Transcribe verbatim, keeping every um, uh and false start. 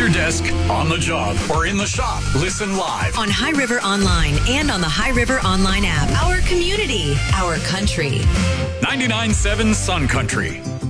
your desk, on the job, or in the shop. Listen live on High River Online and on the High River Online app. Our community, our country. ninety-nine point seven Sun Country.